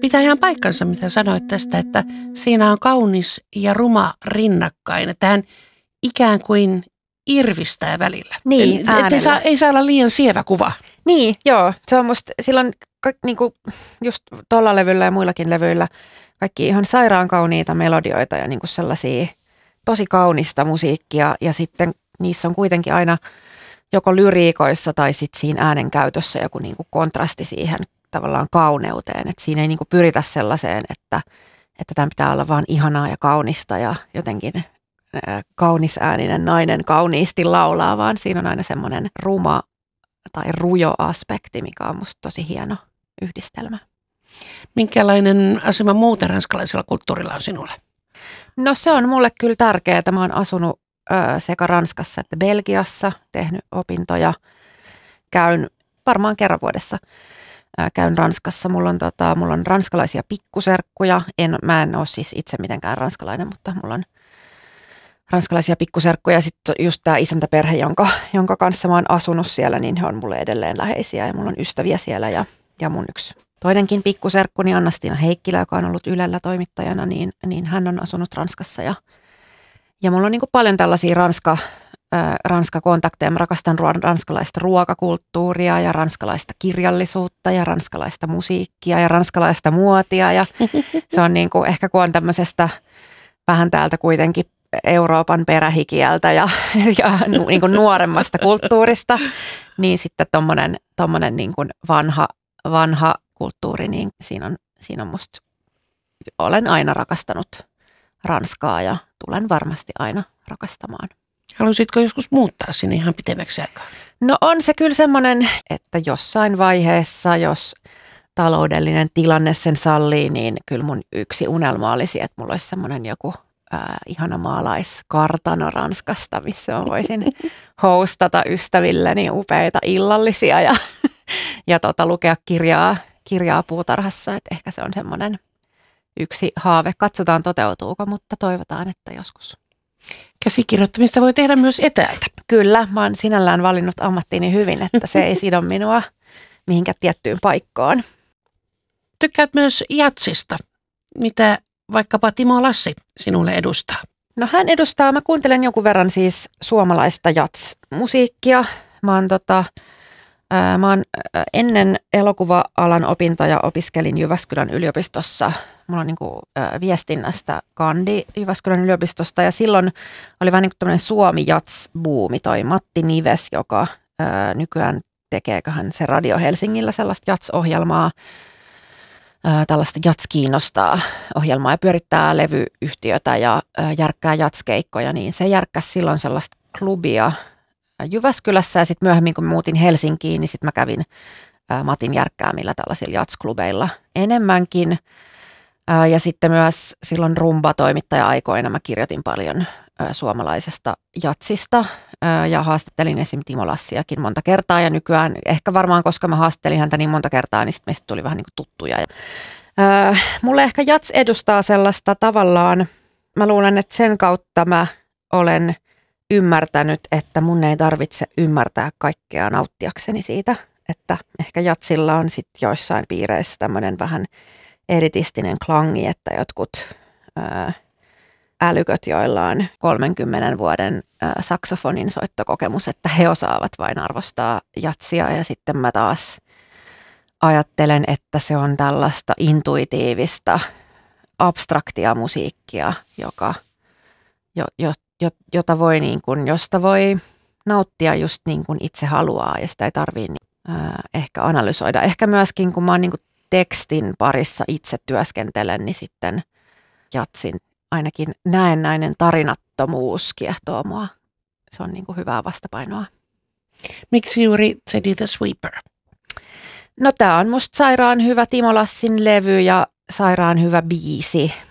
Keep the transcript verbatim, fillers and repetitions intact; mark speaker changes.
Speaker 1: pitää ihan paikkansa, mitä sanoit tästä, että siinä on kaunis ja ruma rinnakkain. Että hän ikään kuin irvistää välillä.
Speaker 2: Niin,
Speaker 1: et ei, saa, ei saa olla liian sievä kuva.
Speaker 2: Niin, joo. Se on musta silloin niinku, just tuolla levyllä ja muillakin levyillä kaikki ihan sairaan kauniita melodioita ja niinku sellaisia tosi kaunista musiikkia. Ja sitten niissä on kuitenkin aina joko lyriikoissa tai sitten siinä äänen käytössä joku niinku kontrasti siihen tavallaan kauneuteen. Että siinä ei niinku pyritä sellaiseen, että, että tämän pitää olla vaan ihanaa ja kaunista ja jotenkin kaunisääninen nainen kauniisti laulaa, vaan siinä on aina semmoinen ruma tai rujo aspekti, mikä on musta tosi hieno yhdistelmä.
Speaker 1: Minkälainen asema muuten ranskalaisella kulttuurilla on sinulle?
Speaker 2: No se on mulle kyllä tärkeää. Mä oon asunut ö, sekä Ranskassa että Belgiassa, tehnyt opintoja. Käyn varmaan kerran vuodessa. Ö, käyn Ranskassa. Mulla on, tota, mulla on ranskalaisia pikkuserkkuja. En, mä en ole siis itse mitenkään ranskalainen, mutta mulla on ranskalaisia pikkuserkkuja. Sitten just tämä isäntäperhe, jonka, jonka kanssa mä oon asunut siellä, niin he on mulle edelleen läheisiä ja mulla on ystäviä siellä. Ja, ja mun yksi toinenkin pikkuserkkuni, Anna-Stiina Heikkilä, joka on ollut Ylellä toimittajana, niin, niin hän on asunut Ranskassa. Ja, ja mulla on niin kuin paljon tällaisia ranska, äh, ranska-kontakteja. Mä rakastan ranskalaista ruokakulttuuria ja ranskalaista kirjallisuutta ja ranskalaista musiikkia ja ranskalaista muotia. Ja se on niin kuin, ehkä kun on tämmöisestä vähän täältä kuitenkin Euroopan perähikieltä ja, ja niin kuin nuoremmasta kulttuurista, niin sitten tommonen, tommonen niin kuin vanha, vanha kulttuuri, niin siinä on, siinä on musta, olen aina rakastanut Ranskaa ja tulen varmasti aina rakastamaan.
Speaker 1: Haluaisitko joskus muuttaa sinne ihan pitemmäksi aikaa?
Speaker 2: No on se kyllä semmoinen, että jossain vaiheessa, jos taloudellinen tilanne sen sallii, niin kyllä mun yksi unelma olisi, että mulla olisi semmoinen joku Äh, ihana maalaiskartano Ranskasta, missä mä voisin hostata ystävilleni upeita illallisia ja, ja tota, lukea kirjaa, kirjaa puutarhassa. Et ehkä se on semmoinen yksi haave. Katsotaan toteutuuko, mutta toivotaan, että joskus.
Speaker 1: Käsikirjoittamista voi tehdä myös etäältä.
Speaker 2: Kyllä, mä oon sinällään valinnut ammattini hyvin, että se ei sido minua mihinkään tiettyyn paikkaan.
Speaker 1: Tykkäät myös jatsista. Mitä vaikkapa Timo Lassi sinulle edustaa?
Speaker 2: No hän edustaa, mä kuuntelen jonkun verran siis suomalaista jats-musiikkia. Mä oon, tota, ää, mä oon ennen elokuva-alan opintoja opiskelin Jyväskylän yliopistossa. Mulla on niinku, ää, viestinnästä kandi Jyväskylän yliopistosta ja silloin oli vähän niin kuin tämmöinen Suomi-jats-buumi, toi Matti Nives, joka ää, nykyään tekeeköhän se Radio Helsingillä sellaista jats-ohjelmaa. Tällaista Jats kiinnostaa -ohjelmaa ja pyörittää levyyhtiötä ja järkkää jatskeikkoja, niin se järkkäsi silloin sellaista klubia Jyväskylässä ja sitten myöhemmin kun muutin Helsinkiin, niin sitten mä kävin Matin järkkäämillä tällaisilla jatsklubeilla enemmänkin. Ja sitten myös silloin rumba-toimittaja-aikoina mä kirjoitin paljon suomalaisesta jatsista ja haastattelin esim. Timo Lassiakin monta kertaa ja nykyään ehkä varmaan, koska mä haastattelin häntä niin monta kertaa, niin sitten meistä tuli vähän niin kuin tuttuja. Ää, mulle ehkä jats edustaa sellaista tavallaan, mä luulen, että sen kautta mä olen ymmärtänyt, että mun ei tarvitse ymmärtää kaikkea nauttiakseni siitä, että ehkä jatsilla on sitten joissain piireissä tämmöinen vähän eritistinen klangi, että jotkut ää, älyköt, joilla on kolmenkymmenen vuoden ää, saksofonin soittokokemus, että he osaavat vain arvostaa jatsia ja sitten mä taas ajattelen, että se on tällaista intuitiivista, abstraktia musiikkia, joka, jo, jo, jo, jota voi niin kuin, josta voi nauttia just niin kuin itse haluaa ja sitä ei tarvitse niin, ehkä analysoida. Ehkä myöskin, kun mä oon niin kuin tekstin parissa itse työskentelen, niin sitten jatsin ainakin näennäinen tarinattomuus kiehtoo mua. Se on niin kuin hyvää vastapainoa.
Speaker 1: Miksi juuri Teddy the Sweeper?
Speaker 2: No tää on musta sairaan hyvä Timo Lassin levy ja sairaan hyvä biisi.